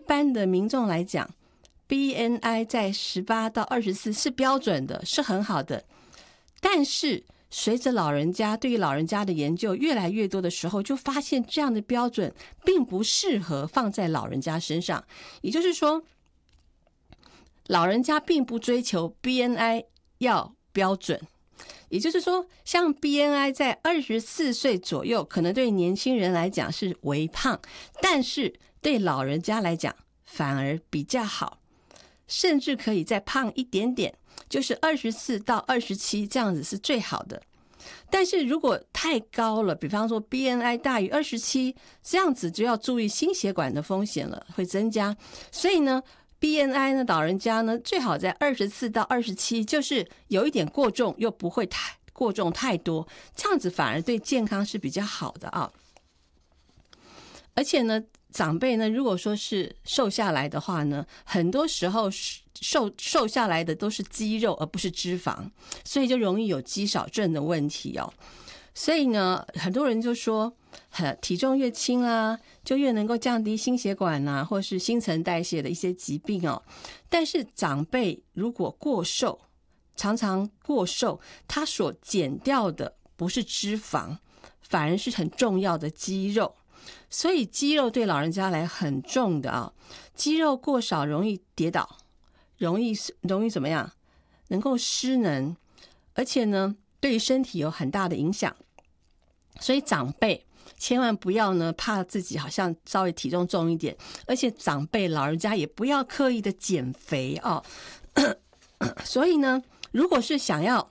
般的民众来讲，BNI 在18到24是标准的，是很好的。但是随着对于老人家的研究越来越多的时候，就发现这样的标准并不适合放在老人家身上。也就是说，老人家并不追求 BNI 要标准。也就是说，像 BNI 在24岁左右，可能对年轻人来讲是微胖，但是对老人家来讲反而比较好，甚至可以再胖一点点，就是24到27这样子是最好的。但是如果太高了，比方说 BNI 大于27，这样子就要注意心血管的风险了，会增加。所以呢BNI 呢，老人家呢最好在24到27，就是有一点过重，又不会过重太多，这样子反而对健康是比较好的啊。而且呢，长辈呢，如果说是瘦下来的话呢，很多时候瘦下来的都是肌肉，而不是脂肪，所以就容易有肌少症的问题哦。所以呢，很多人就说，体重越轻啊，就越能够降低心血管啊，或是新陈代谢的一些疾病哦。但是长辈如果过瘦，常常过瘦，他所减掉的不是脂肪，反而是很重要的肌肉。所以肌肉对老人家来很重的啊，肌肉过少容易跌倒，容易怎么样？能够失能，而且呢，对于身体有很大的影响。所以长辈千万不要呢，怕自己好像稍微体重重一点，而且长辈老人家也不要刻意的减肥哦。所以呢，如果是想要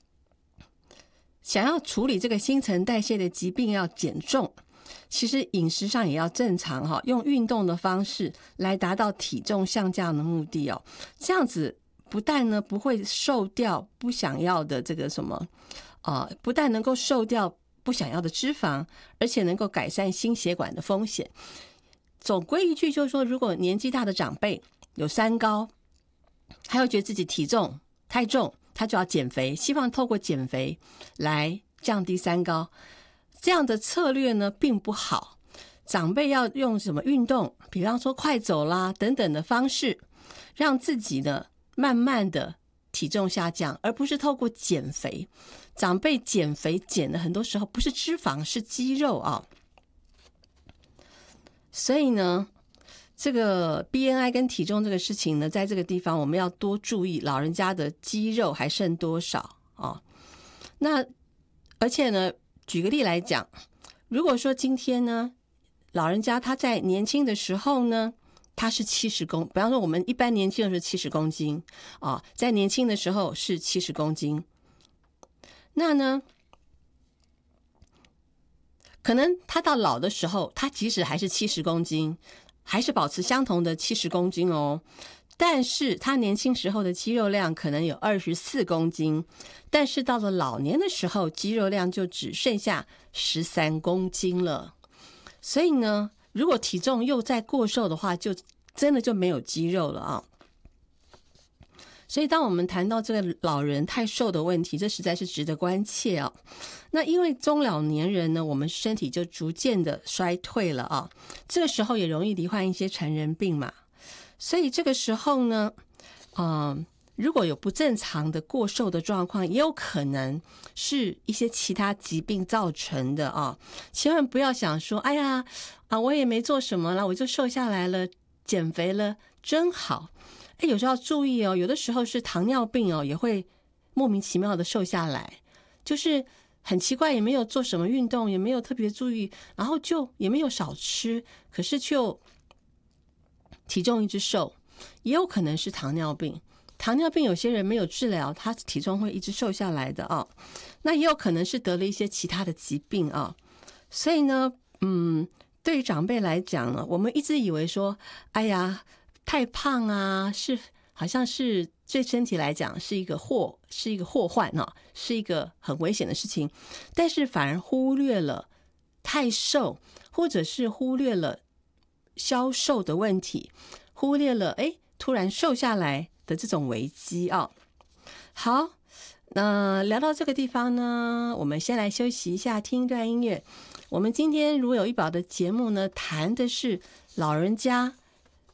处理这个新陈代谢的疾病，要减重，其实饮食上也要正常哈，用运动的方式来达到体重下降的目的哦。这样子不但呢不会瘦掉不想要的这个什么不但能够瘦掉不想要的脂肪，而且能够改善心血管的风险。总归一句就是说，如果年纪大的长辈有三高，他又觉得自己体重太重，他就要减肥，希望透过减肥来降低三高。这样的策略呢并不好，长辈要用什么运动，比方说快走啦等等的方式，让自己呢慢慢的体重下降，而不是透过减肥。长辈减肥减的很多时候不是脂肪，是肌肉啊。所以呢，这个 BNI 跟体重这个事情呢，在这个地方我们要多注意老人家的肌肉还剩多少啊。那而且呢，举个例来讲，如果说今天呢，老人家他在年轻的时候呢，他是70公，比方说我们一般年轻的是70公斤啊，在年轻的时候是70公斤，那呢，可能他到老的时候，他即使还是70公斤，还是保持相同的70公斤哦，但是他年轻时候的肌肉量可能有24公斤，但是到了老年的时候，肌肉量就只剩下13公斤了。所以呢，如果体重又再过瘦的话，就真的就没有肌肉了啊。所以当我们谈到这个老人太瘦的问题，这实在是值得关切啊。那因为中老年人呢，我们身体就逐渐的衰退了啊，这个时候也容易罹患一些成人病嘛。所以这个时候呢，如果有不正常的过瘦的状况，也有可能是一些其他疾病造成的啊。千万不要想说，哎呀我也没做什么了，我就瘦下来了，减肥了，真好。有时候要注意哦，有的时候是糖尿病哦，也会莫名其妙的瘦下来，就是很奇怪，也没有做什么运动，也没有特别注意，然后就也没有少吃，可是就体重一直瘦，也有可能是糖尿病。糖尿病有些人没有治疗，他体重会一直瘦下来的啊。那也有可能是得了一些其他的疾病啊。所以呢，对于长辈来讲呢，我们一直以为说，哎呀，太胖啊，好像是对身体来讲是一个祸患啊，是一个很危险的事情。但是反而忽略了太瘦，或者是忽略了消瘦的问题，忽略了突然瘦下来的这种危机啊。好，那聊到这个地方呢，我们先来休息一下，听一段音乐。我们今天如有一宝的节目呢，谈的是老人家